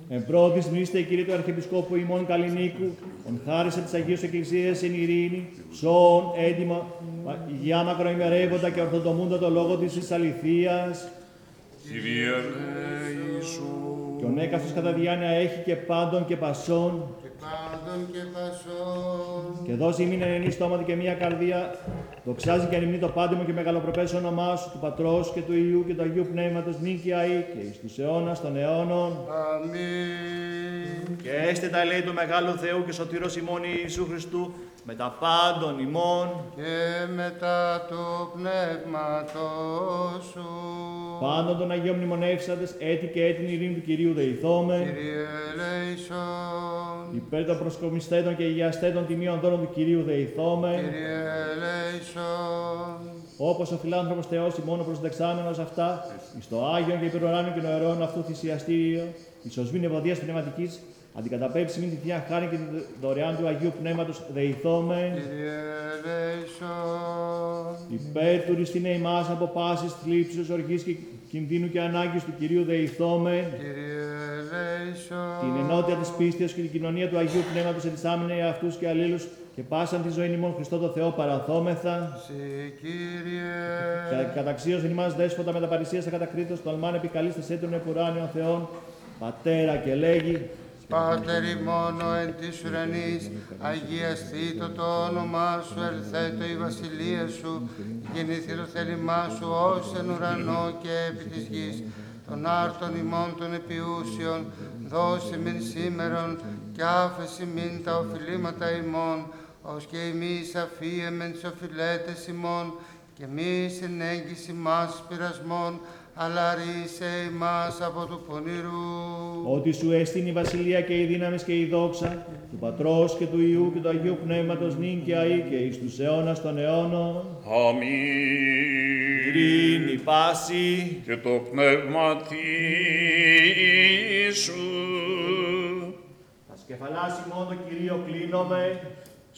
Εν πρώτης μνήστε, Κύριε του Αρχιεπισκόπου ημών Καλλινίκου, ον χάρισε της Αγίας Εκκλησίας εν ειρήνη, σώον, έντιμα, υγειά μακροημερεύοντα και ορθοτομούντα το λόγο της αληθείας. Κύριε ελέησον. Και ο έκαστος κατά διάνοια έχει και πάντων και πασών. Και δώσει ημίν εν ενή στόματι και μία καρδία, δοξάζει και ανυμνεί το πάντιμο και μεγαλοπρεπές όνομά σου, του Πατρός και του Υιού και του Αγίου Πνεύματος, νυν και αεί και εις τους αιώνας των αιώνων. Αμήν. Και έστε τα ελέη του μεγάλου Θεού και σωτήρος ημών Ιησού Χριστού, με τα πάντων ημών. Και μετά του πνεύματός σου. Πάντων των Αγίων μνημονεύσαντες, έτη και έτη ειρήνη του Κυρίου δεηθώμε. Κύριε ελέησον. Υπέρ των προσκομιστέτων και υγιαστέτων τιμίων δώρων του Κυρίου δεηθώμε. Κύριε ελέησον. Όπως ο φιλάνθρωπος Θεός ημών ο προσδεξάμενος αυτά, εις το Άγιον και υπεροράνιο και νοερόν αυτού θυσιαστήριο, εις οσμήν ευωδίας πνευματικής, αντικαταπέμψει μην τη Θεία Χάρη και τη δωρεάν του Αγίου Πνεύματος δεηθώμε. Κύριε ελέησον. Υπέρ του ριστήνε ημάς από πάσης θλίψεως, οργής και κινδύνου και ανάγκης του Κυρίου δεηθώμε. Κύριε ελέησον. Την ενότητα της πίστεως και την κοινωνία του Αγίου Πνεύματος ετισάμενε αυτούς και αλλήλους και πάσαν τη ζωή ημών Χριστό το Θεό παραθόμεθα. Συ, Κύριε. Καταξίωσεν ημάς δέσποτα με τα παρησίας ακατακρίτως, τολμάν επικαλείστε έτων επουράνιων Θεών, Πατέρα και λέγει. Πάτερ ημώνο εν της ουρανής, αγιαστήτω το όνομά σου, ελθέτω η βασιλεία σου, γεννήθη το θέλημά σου ως εν ουρανό και επί της γης. Των άρτων ημών των επιούσιων, δώσε μεν σήμερον και άφεση μην τα οφειλήματα ημών, ως και εμείς αφίεμεν τις οφειλέτες ημών, και εμείς εν έγκυση μας πειρασμών, αλλά ρίσε ημάς από του πονηρού. Ότι σου έστειν η βασιλεία και η δύναμη και η δόξα του Πατρός και του Υιού και του Αγίου Πνεύματος νυν και αεί και εις τους αιώνας των αιώνων. Αμήν. Ειρήνη πάση. Και το πνεύμα σου. Τα σκεφαλάς ημών το Κυρίο κλείνομαι.